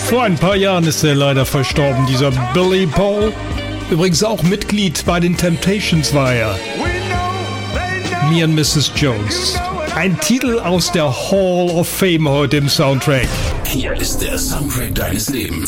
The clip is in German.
Vor ein paar Jahren ist er leider verstorben, dieser Billy Paul. Übrigens auch Mitglied bei den Temptations war er. Me and Mrs. Jones. Ein Titel aus der Hall of Fame heute im Soundtrack. Hier ist der Soundtrack deines Lebens.